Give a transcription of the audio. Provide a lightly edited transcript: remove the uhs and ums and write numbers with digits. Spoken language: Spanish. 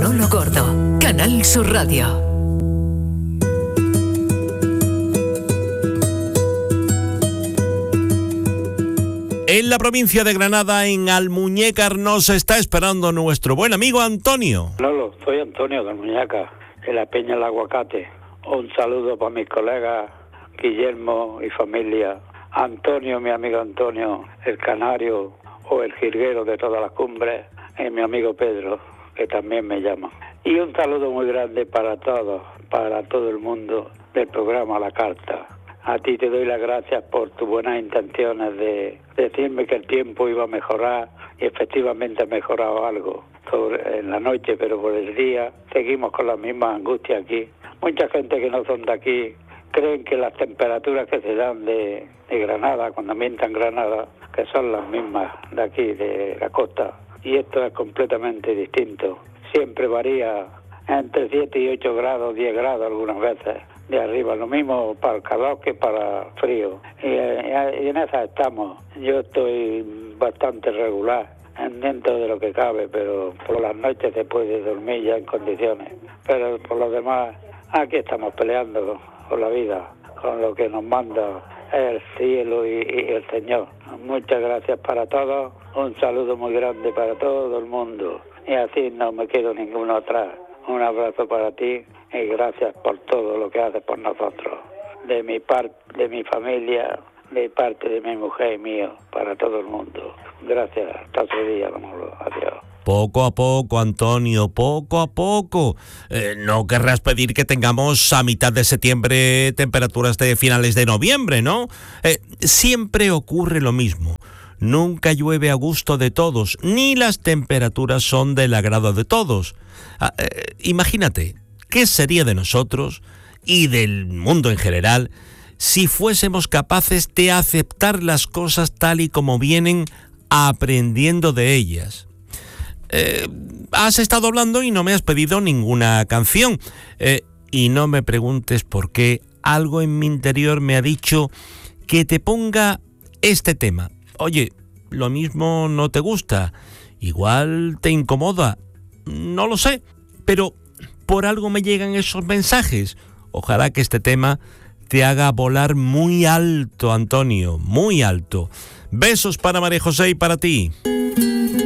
Manolo Gordo, Canal Sur Radio. En la provincia de Granada, en Almuñécar, nos está esperando nuestro buen amigo Antonio. Lolo, soy Antonio de Almuñécar, de la Peña del Aguacate. Un saludo para mis colegas Guillermo y familia. Antonio, mi amigo Antonio, el canario o el jilguero de todas las cumbres, y mi amigo Pedro, que también me llama. Y un saludo muy grande para todos, para todo el mundo del programa La Carta. A ti te doy las gracias por tus buenas intenciones de decirme que el tiempo iba a mejorar, y efectivamente ha mejorado algo en la noche, pero por el día seguimos con las mismas angustias aquí. Mucha gente que no son de aquí creen que las temperaturas que se dan de Granada, cuando ambientan Granada, que son las mismas de aquí, de la costa, y esto es completamente distinto. Siempre varía entre 7 y 8 grados, 10 grados algunas veces de arriba, lo mismo para el calor que para el frío, y en esa estamos. Yo estoy bastante regular dentro de lo que cabe, pero por las noches se puede dormir ya en condiciones, pero por lo demás aquí estamos peleando con la vida, con lo que nos manda el cielo y el Señor. Muchas gracias para todos, un saludo muy grande para todo el mundo, y así no me quedo ninguno atrás. Un abrazo para ti y gracias por todo lo que haces por nosotros. De mi parte, de mi familia, de parte de mi mujer y mío, para todo el mundo. Gracias, hasta otro día, adiós. Poco a poco, Antonio, poco a poco. No querrás pedir que tengamos a mitad de septiembre temperaturas de finales de noviembre, ¿no? Siempre ocurre lo mismo. Nunca llueve a gusto de todos, ni las temperaturas son del agrado de todos. Imagínate, ¿qué sería de nosotros y del mundo en general si fuésemos capaces de aceptar las cosas tal y como vienen, aprendiendo de ellas? Has estado hablando y no me has pedido ninguna canción. Y no me preguntes por qué. Algo en mi interior me ha dicho que te ponga este tema. Oye, lo mismo no te gusta, igual te incomoda, no lo sé, pero por algo me llegan esos mensajes. Ojalá que este tema te haga volar muy alto, Antonio, muy alto. Besos para María José y para ti.